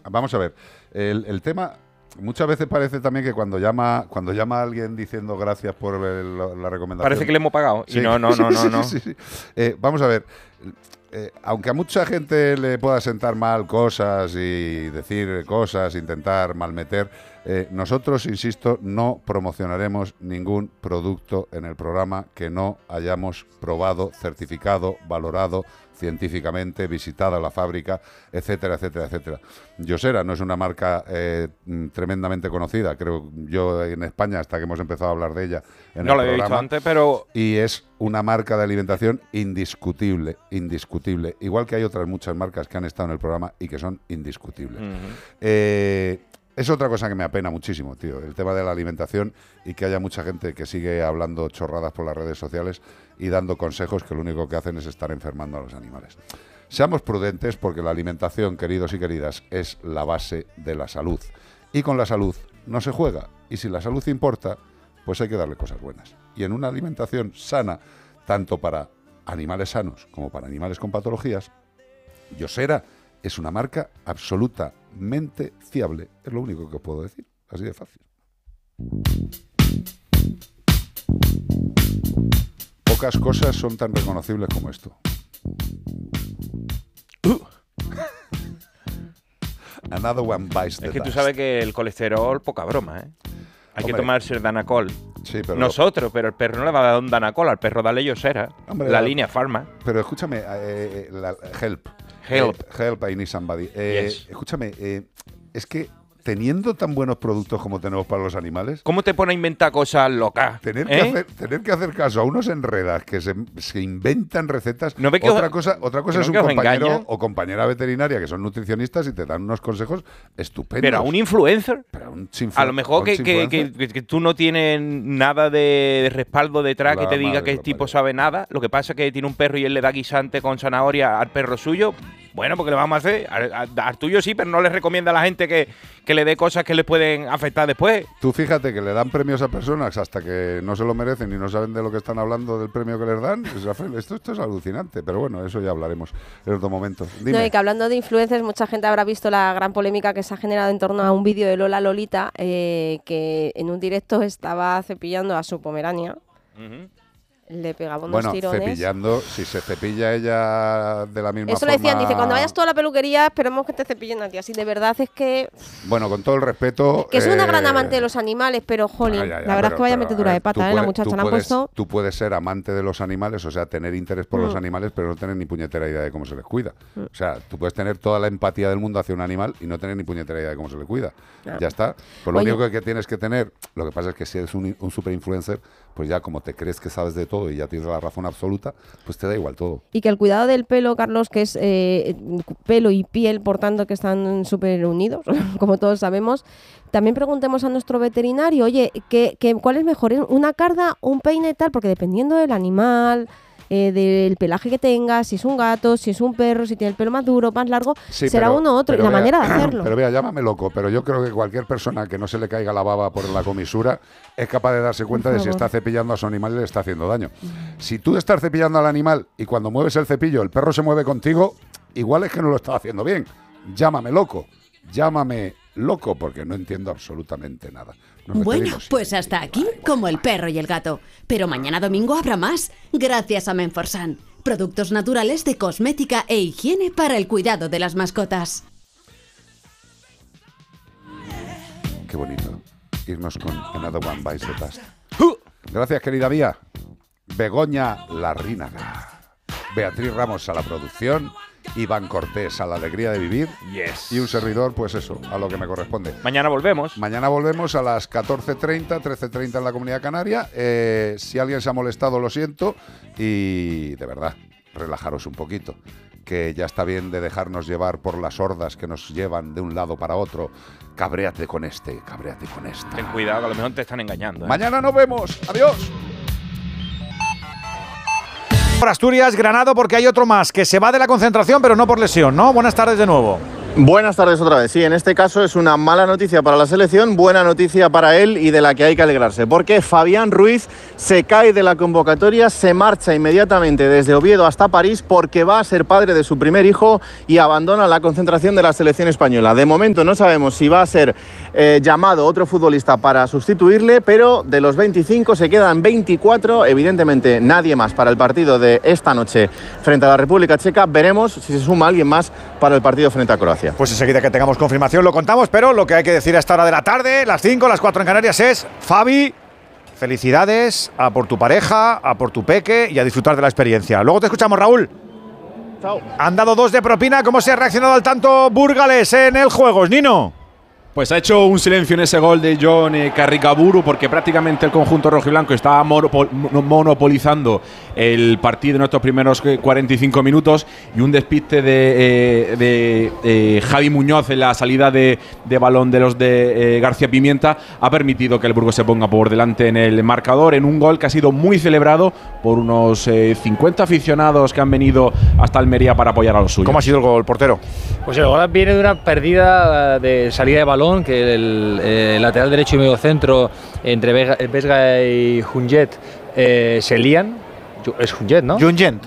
Vamos a ver, el tema... Muchas veces parece también que cuando llama a alguien diciendo gracias por la recomendación... Parece que le hemos pagado. Sí. Y no. Sí. Vamos a ver, aunque a mucha gente le pueda sentar mal cosas y decir cosas, intentar malmeter, nosotros, insisto, no promocionaremos ningún producto en el programa que no hayamos probado, certificado, valorado científicamente, visitada la fábrica, etcétera, etcétera, etcétera. Yosera no es una marca tremendamente conocida, creo yo, en España, hasta que hemos empezado a hablar de ella en el programa. No lo he visto antes, pero... Y es una marca de alimentación indiscutible. Igual que hay otras muchas marcas que han estado en el programa y que son indiscutibles. Es otra cosa que me apena muchísimo, tío, el tema de la alimentación y que haya mucha gente que sigue hablando chorradas por las redes sociales y dando consejos que lo único que hacen es estar enfermando a los animales. Seamos prudentes porque la alimentación, queridos y queridas, es la base de la salud. Y con la salud no se juega. Y si la salud importa, pues hay que darle cosas buenas. Y en una alimentación sana, tanto para animales sanos como para animales con patologías, Yosera es una marca absolutamente fiable. Es lo único que os puedo decir. Así de fácil. Pocas cosas son tan reconocibles como esto. Another one bites the Es que dust. tú sabes que el colesterol, poca broma, ¿eh? Hay que tomarse el Danacol. Sí, pero nosotros, pero el perro no le va a dar un Danacol, al perro dale Yosera. Hombre, la línea Pharma. Pero escúchame, Help. Help, I need somebody. Yes. Escúchame, es que teniendo tan buenos productos como tenemos para los animales... ¿Cómo te pone a inventar cosas locas? Tener que hacer caso a unos enredas que se inventan recetas. ¿No ve que otra cosa es un compañero engañan? O compañera veterinaria que son nutricionistas y te dan unos consejos estupendos. Pero a un influencer. Pero a lo mejor que tú no tienes nada de respaldo detrás que te diga que el tipo sabe nada. Lo que pasa es que tiene un perro y él le da guisante con zanahoria al perro suyo. Bueno, porque le vamos a hacer. Al tuyo sí, pero no le recomienda a la gente que le dé cosas que le pueden afectar después. Tú fíjate que le dan premios a personas hasta que no se lo merecen y no saben de lo que están hablando del premio que les dan. Esto es alucinante, pero bueno, eso ya hablaremos en otro momento. Dime. No, y que hablando de influencers, mucha gente habrá visto la gran polémica que se ha generado en torno a un vídeo de Lola Lolita, que en un directo estaba cepillando a su Pomerania. Le pegaba unos tirones. Bueno, cepillando, si se cepilla ella de la misma forma... Eso le decían, dice, cuando vayas tú a la peluquería, esperemos que te cepillen a ti. Así de verdad es que... Bueno, con todo el respeto... Que es una gran amante de los animales, pero, jolín, la verdad es que vaya metedura de pata, la muchacha la han puesto... Tú puedes ser amante de los animales, o sea, tener interés por los animales, pero no tener ni puñetera idea de cómo se les cuida. O sea, tú puedes tener toda la empatía del mundo hacia un animal y no tener ni puñetera idea de cómo se le cuida. Ya está. Pues lo único que tienes que tener... Lo que pasa es que si eres un super influencer, pues ya como te crees que sabes de todo y ya tienes la razón absoluta, pues te da igual todo. Y que el cuidado del pelo, Carlos, que es pelo y piel, por tanto, que están súper unidos, como todos sabemos, también preguntemos a nuestro veterinario, oye, ¿cuál es mejor? ¿Una carda o un peine tal? Porque dependiendo del animal... del pelaje que tenga, si es un gato, si es un perro, si tiene el pelo más duro, más largo, será uno u otro, y la manera de hacerlo. Pero vea, llámame loco, pero yo creo que cualquier persona que no se le caiga la baba por la comisura es capaz de darse cuenta de si está cepillando a su animal y le está haciendo daño. Si tú estás cepillando al animal y cuando mueves el cepillo el perro se mueve contigo, igual es que no lo estás haciendo bien. Llámame loco, porque no entiendo absolutamente nada. Bueno, pues hasta aquí, como el perro y el gato. Pero mañana domingo habrá más, gracias a Menforsan. Productos naturales de cosmética e higiene para el cuidado de las mascotas. Qué bonito irnos con Another One Bites the Dust. Gracias, querida Vía. Begoña Larrínaga. Beatriz Ramos a la producción. Iván Cortés a la alegría de vivir. Yes. Y un servidor, pues eso, a lo que me corresponde. Mañana volvemos. Mañana volvemos a las 14:30, 13:30 en la Comunidad Canaria. Si alguien se ha molestado, lo siento. Y de verdad, relajaros un poquito. Que ya está bien de dejarnos llevar por las hordas que nos llevan de un lado para otro. Cabréate con este, cabréate con esta. Ten cuidado, que a lo mejor te están engañando. Mañana nos vemos. Adiós. Por Asturias, Granado, porque hay otro más que se va de la concentración, pero no por lesión, ¿no? Buenas tardes de nuevo. Buenas tardes otra vez. Sí, en este caso es una mala noticia para la selección, buena noticia para él y de la que hay que alegrarse, porque Fabián Ruiz se cae de la convocatoria, se marcha inmediatamente desde Oviedo hasta París porque va a ser padre de su primer hijo y abandona la concentración de la selección española. De momento no sabemos si va a ser llamado otro futbolista para sustituirle, pero de los 25 se quedan 24, evidentemente nadie más para el partido de esta noche frente a la República Checa. Veremos si se suma alguien más para el partido frente a Croacia. Pues enseguida que tengamos confirmación lo contamos, pero lo que hay que decir a esta hora de la tarde, las 5, las 4 en Canarias, es: Fabi, felicidades a por tu pareja, a por tu peque y a disfrutar de la experiencia. Luego te escuchamos, Raúl. Chao. Han dado 2 de propina. ¿Cómo se ha reaccionado al tanto burgalés en el Juegos, Nino? Pues ha hecho un silencio en ese gol de John Carricaburu, porque prácticamente el conjunto rojiblanco estaba monopolizando el partido en estos primeros 45 minutos, y un despiste de Javi Muñoz en la salida de balón de los de García Pimienta ha permitido que el Burgos se ponga por delante en el marcador, en un gol que ha sido muy celebrado por unos 50 aficionados que han venido hasta Almería para apoyar a los suyos. ¿Cómo ha sido el gol, portero? Pues el gol viene de una pérdida de salida de balón, que el lateral derecho y medio centro entre Vesga y Junget se lían. Es Junget, ¿no? Junget.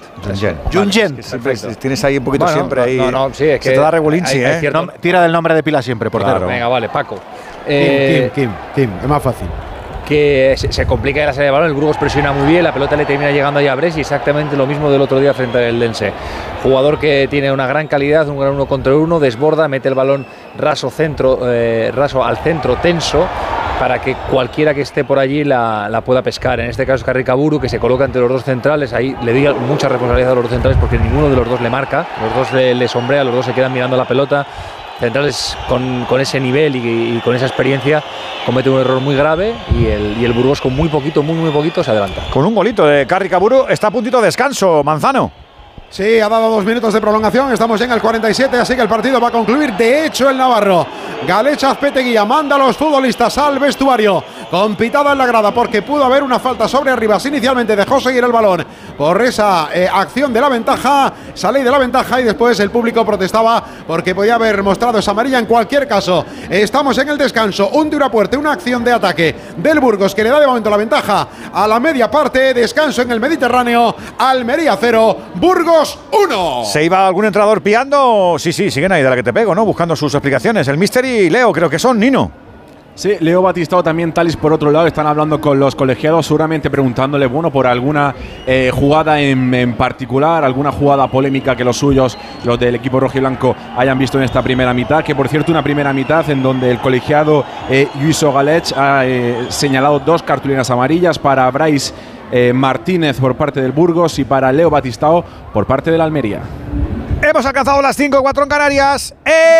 Tienes ahí un poquito siempre ahí. Sí, es que se te da regulinchi, ¿eh? Tira del nombre de pila siempre, portero. Claro. Venga, vale, Paco. Kim, es más fácil. Que se complica en la salida de balón, el Burgos presiona muy bien, la pelota le termina llegando ahí a Bres, y exactamente lo mismo del otro día frente al Eldense. Jugador que tiene una gran calidad, un gran 1 contra 1, desborda, mete el balón raso al centro tenso, para que cualquiera que esté por allí la pueda pescar. En este caso es Carricaburu, que se coloca entre los dos centrales. Ahí le di mucha responsabilidad a los dos centrales porque ninguno de los dos le marca, los dos le sombrea, los dos se quedan mirando la pelota. Centrales con ese nivel y con esa experiencia comete un error muy grave, y el Burgos con muy poquito se adelanta. Con un golito de Carricaburu está a puntito de descanso, Manzano. Sí, ha dado 2 minutos de prolongación, estamos en el 47, así que el partido va a concluir. De hecho, el navarro Galech Azpeteguía manda a los futbolistas al vestuario con pitada en la grada, porque pudo haber una falta sobre Arribas. Inicialmente dejó seguir el balón por esa acción de la ventaja, sale de la ventaja, y después el público protestaba porque podía haber mostrado esa amarilla. En cualquier caso, estamos en el descanso, un tirapuerte, una acción de ataque del Burgos que le da de momento la ventaja a la media parte. Descanso en el Mediterráneo, Almería 0, Burgos 1. ¿Se iba algún entrenador piando? Sí, siguen ahí de la que te pego, ¿no? Buscando sus explicaciones. El Mister y Leo creo que son, Nino. Sí, Leo Batistao, también Talis por otro lado, están hablando con los colegiados, seguramente preguntándole, por alguna jugada en particular, alguna jugada polémica que los suyos, los del equipo rojiblanco, hayan visto en esta primera mitad, que por cierto una primera mitad en donde el colegiado Lluiso Galech ha señalado 2 cartulinas amarillas para Brais Martínez por parte del Burgos y para Leo Batistao por parte del Almería. Hemos alcanzado las 5:04 en Canarias.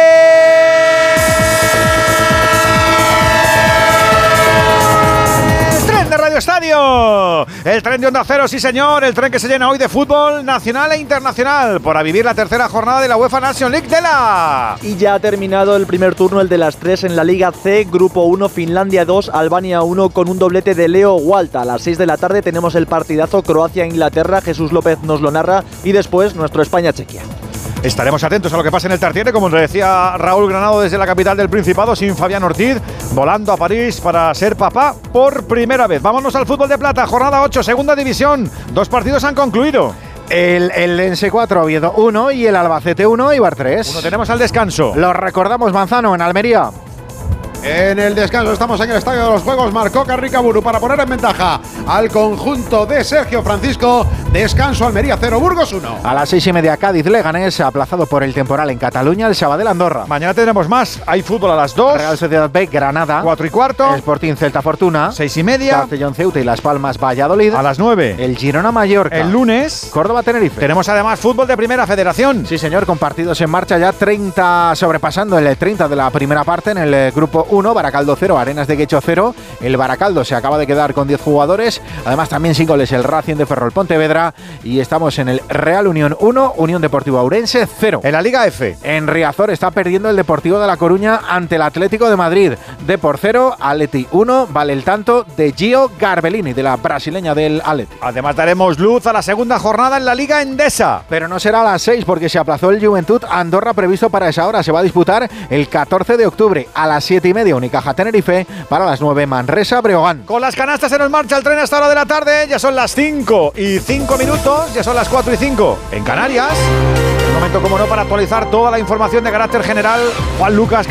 ¡Tren de Radio Estadio! El tren de Onda Cero, sí señor, el tren que se llena hoy de fútbol nacional e internacional para vivir la tercera jornada de la UEFA Nations League de la... Y ya ha terminado el primer turno, el de las 3 en la Liga C, Grupo 1, Finlandia 2, Albania 1, con un doblete de Leo Walta. A las 6 de la tarde tenemos el partidazo Croacia-Inglaterra, Jesús López nos lo narra, y después nuestro España-Chequia. Estaremos atentos a lo que pase en el Tartiere, como nos decía Raúl Granado desde la capital del Principado, sin Fabián Ortiz, volando a París para ser papá por primera vez. Vámonos al fútbol de plata, jornada 8, segunda división. 2 partidos han concluido. El Eldense 4, Oviedo 1 y el Albacete 1, Eibar 3. Uno tenemos al descanso. Lo recordamos, Manzano, en Almería. En el descanso estamos en el Estadio de los Juegos. Marcó Carricaburu para poner en ventaja al conjunto de Sergio Francisco. Descanso, Almería 0, Burgos 1. A las 6:30 Cádiz Leganés, aplazado por el temporal en Cataluña, el Sabadell Andorra. Mañana tendremos más. Hay fútbol a las 2. Real Sociedad B, Granada. 4:15. Sporting Celta Fortuna. 6:30. Castellón Ceuta y Las Palmas Valladolid. A las 9. El Girona Mallorca. El lunes. Córdoba Tenerife. Tenemos además fútbol de Primera Federación. Sí señor, con partidos en marcha ya 30, sobrepasando el 30 de la primera parte en el grupo 1, Baracaldo 0, Arenas de Guecho 0. El Baracaldo se acaba de quedar con 10 jugadores. Además, también sin goles el Racing de Ferrol Pontevedra. Y estamos en el Real Unión 1, Unión Deportiva Ourense 0. En la Liga F. En Riazor está perdiendo el Deportivo de La Coruña ante el Atlético de Madrid. Depor 0, Atleti 1. Vale el tanto de Gio Garbellini, de la brasileña del Atleti. Además, daremos luz a la segunda jornada en la Liga Endesa. Pero no será a las 6 porque se aplazó el Juventud Andorra previsto para esa hora. Se va a disputar el 14 de octubre a las 7:30 Unicaja Tenerife, para las 9 Manresa Breogán. Con las canastas se nos marcha el tren hasta la hora de la tarde. Ya son las 5:05, ya son las 4:05 en Canarias. Un momento, como no, para actualizar toda la información de carácter general. Juan Lucas,